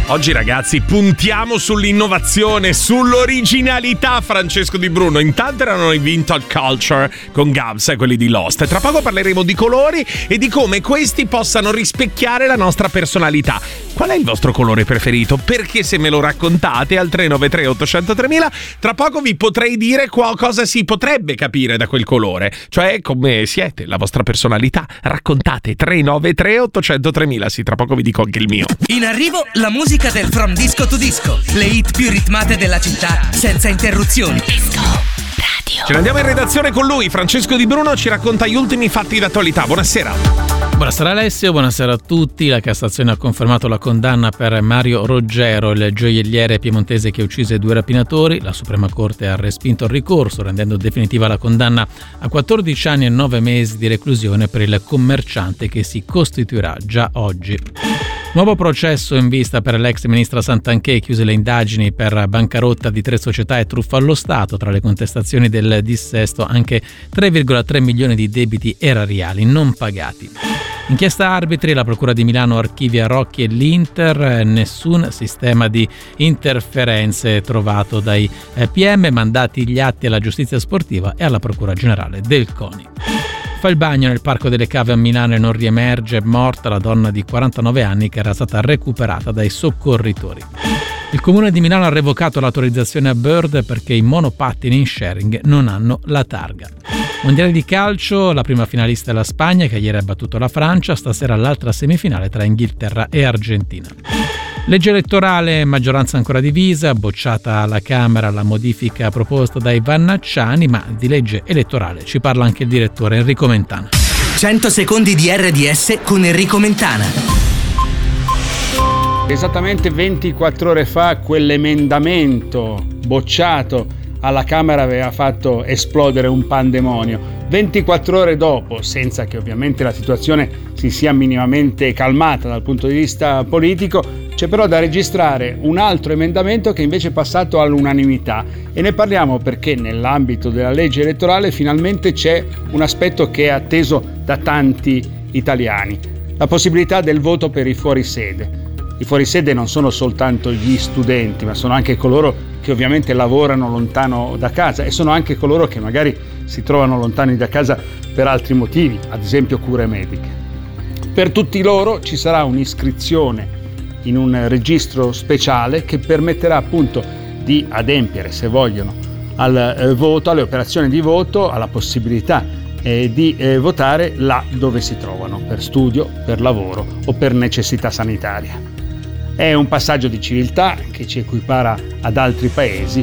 Oggi ragazzi puntiamo sull'innovazione, sull'originalità. Francesco Di Bruno, intanto erano i Vintage Culture con Gabs e quelli di Lost. Tra poco parleremo di colori e di come questi possano rispecchiare la nostra personalità. Qual è il vostro colore preferito? Perché se me lo raccontate al 393 800 3000, tra poco vi potrei dire cosa si potrebbe capire da quel colore, cioè come siete, la vostra personalità. Raccontate 393 800 3000, sì, tra poco vi dico anche il mio. In arrivo la musica del From Disco to Disco, le hit più ritmate della città senza interruzioni. Disco Radio. Ce ne andiamo in redazione con lui, Francesco Di Bruno ci racconta gli ultimi fatti d'attualità. Buonasera. Buonasera Alessio, buonasera a tutti. La Cassazione ha confermato la condanna per Mario Roggero, il gioielliere piemontese che uccise 2 rapinatori. La Suprema Corte ha respinto il ricorso, rendendo definitiva la condanna a 14 anni e 9 mesi di reclusione per il commerciante che si costituirà già oggi. Nuovo processo in vista per l'ex ministra Santanchè, chiuse le indagini per bancarotta di 3 società e truffa allo Stato. Tra le contestazioni del dissesto anche 3,3 milioni di debiti erariali non pagati. Inchiesta arbitri, la Procura di Milano archivia Rocchi e l'Inter, nessun sistema di interferenze trovato dai PM, mandati gli atti alla giustizia sportiva e alla Procura Generale del CONI. Fa il bagno nel Parco delle Cave a Milano e non riemerge, morta la donna di 49 anni che era stata recuperata dai soccorritori. Il Comune di Milano ha revocato l'autorizzazione a Bird perché i monopattini in sharing non hanno la targa. Mondiale di calcio, la prima finalista è la Spagna che ieri ha battuto la Francia, stasera l'altra semifinale tra Inghilterra e Argentina. Legge elettorale, maggioranza ancora divisa, bocciata alla Camera la modifica proposta dai Vannacciani, ma di legge elettorale ci parla anche il direttore Enrico Mentana. 100 secondi di RDS con Enrico Mentana. Esattamente 24 ore fa quell'emendamento bocciato alla Camera aveva fatto esplodere un pandemonio. 24 ore dopo, senza che ovviamente la situazione si sia minimamente calmata dal punto di vista politico, c'è però da registrare un altro emendamento che invece è passato all'unanimità e ne parliamo perché nell'ambito della legge elettorale finalmente c'è un aspetto che è atteso da tanti italiani: la possibilità del voto per i fuorisede. I fuorisede non sono soltanto gli studenti, ma sono anche coloro che ovviamente lavorano lontano da casa e sono anche coloro che magari si trovano lontani da casa per altri motivi, ad esempio cure mediche. Per tutti loro ci sarà un'iscrizione in un registro speciale che permetterà appunto di adempiere, se vogliono, al voto, alle operazioni di voto, alla possibilità di votare là dove si trovano, per studio, per lavoro o per necessità sanitaria. È un passaggio di civiltà che ci equipara ad altri paesi